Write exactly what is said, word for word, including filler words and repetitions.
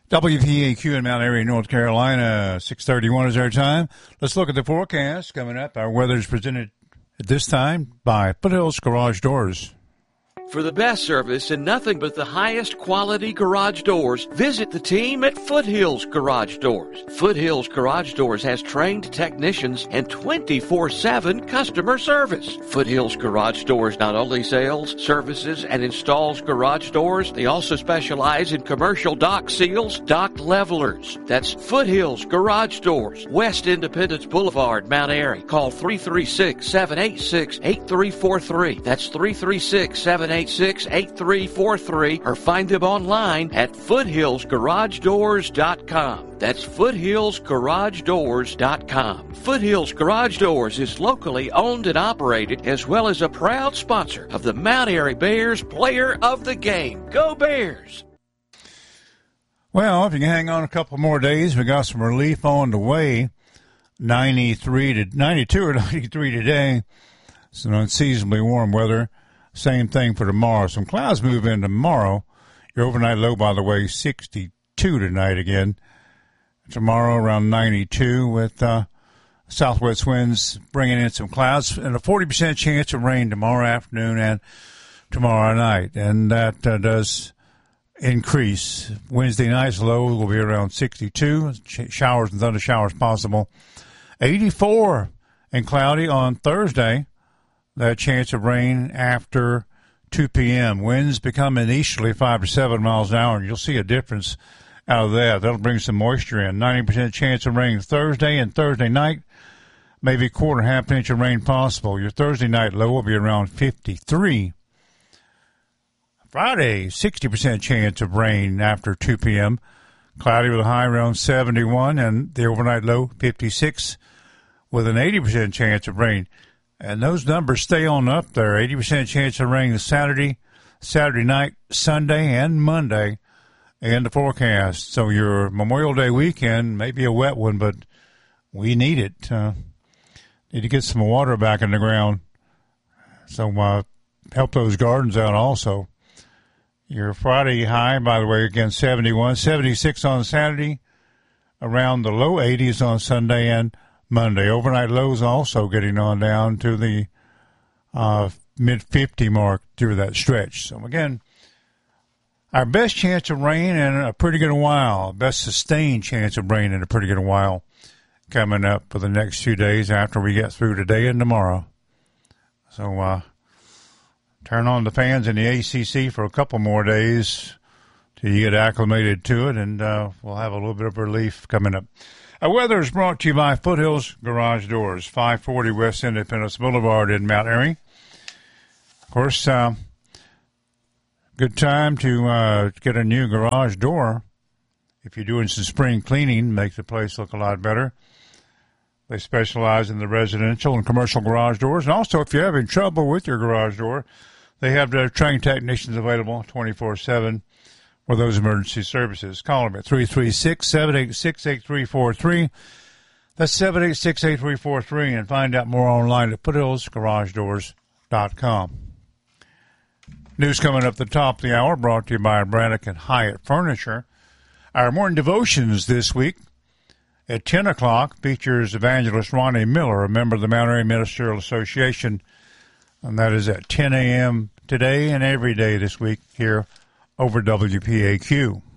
W P A Q in Mount Airy, North Carolina, six thirty-one is our time. Let's look at the forecast coming up. Our weather is presented at this time by Foothills Garage Doors. For the best service and nothing but the highest quality garage doors, visit the team at Foothills Garage Doors. Foothills Garage Doors has trained technicians and twenty-four seven customer service. Foothills Garage Doors not only sells, services, and installs garage doors, they also specialize in commercial dock seals, dock levelers. That's Foothills Garage Doors, West Independence Boulevard, Mount Airy. Call three three six, seven eight six, eight three four three. That's three three six, seven eight six, eight three four three, or find them online at foothills garage doors dot com. That's foothills garage doors dot com. Foothills Garage Doors is locally owned and operated, as well as a proud sponsor of the Mount Airy Bears Player of the Game. Go Bears! Well, if you can hang on a couple more days, we got some relief on the way. ninety-three to ninety-two or ninety-three today. Some unseasonably warm weather. Same thing for tomorrow. Some clouds move in tomorrow. Your overnight low, by the way, sixty-two tonight again. Tomorrow around ninety-two with uh, southwest winds bringing in some clouds and a forty percent chance of rain tomorrow afternoon and tomorrow night. And that uh, does increase. Wednesday night's low will be around sixty-two. Showers and thunder showers possible. eighty-four and cloudy on Thursday. That chance of rain after two p.m. Winds becoming easterly five to seven miles an hour, and you'll see a difference out of that. That'll bring some moisture in. ninety percent chance of rain Thursday and Thursday night. Maybe a quarter, half inch of rain possible. Your Thursday night low will be around fifty-three. Friday, sixty percent chance of rain after two p.m. Cloudy with a high around seventy-one, and the overnight low fifty-six with an eighty percent chance of rain. And those numbers stay on up there. eighty percent chance of rain Saturday, Saturday night, Sunday, and Monday in the forecast. So your Memorial Day weekend may be a wet one, but we need it. Uh, need to get some water back in the ground. So uh, help those gardens out also. Your Friday high, by the way, again, seventy-one, seventy-six on Saturday, around the low eighties on Sunday and Monday. Overnight lows also getting on down to the uh, mid fifty mark through that stretch. So, again, our best chance of rain in a pretty good while, best sustained chance of rain in a pretty good while coming up for the next few days after we get through today and tomorrow. So, uh, turn on the fans in the A C C for a couple more days till you get acclimated to it, and uh, we'll have a little bit of relief coming up. Our weather is brought to you by Foothills Garage Doors, five forty West Independence Boulevard in Mount Airy. Of course, uh, good time to uh, get a new garage door. If you're doing some spring cleaning, make the place look a lot better. They specialize in the residential and commercial garage doors. And also, if you're having trouble with your garage door, they have their trained technicians available twenty-four seven. For those emergency services. Call them at three three six, seven eight six, eight three four three. That's seven eight six, eight three four three, and find out more online at foothills garage doors dot com. News coming up the top of the hour, brought to you by Braddock and Hyatt Furniture. Our morning devotions this week at ten o'clock features Evangelist Ronnie Miller, a member of the Mount Airy Ministerial Association, and that is at ten a.m. today and every day this week here over W P A Q.